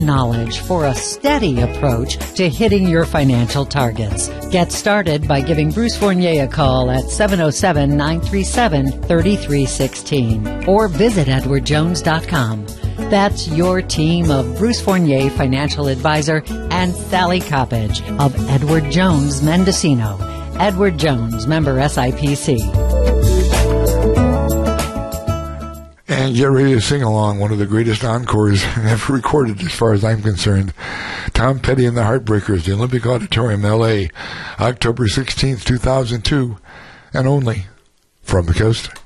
knowledge for a steady approach to hitting your financial targets. Get started by giving Bruce Fournier a call at 707-937-3316 or visit edwardjones.com. That's your team of Bruce Fournier Financial Advisor and Sally Coppage of Edward Jones Mendocino. Edward Jones, member SIPC. And get ready to sing along, one of the greatest encores ever recorded as far as I'm concerned. Tom Petty and the Heartbreakers, the Olympic Auditorium, L.A., October 16th, 2002, and only from the coast.